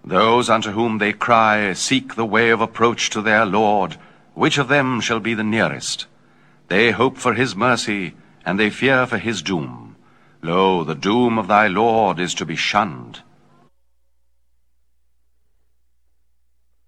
Those unto whom they cry seek the way of approach to their Lord. Which of them shall be the nearest? They hope for his mercy, and they fear for his doom. Lo, the doom of thy Lord is to be shunned.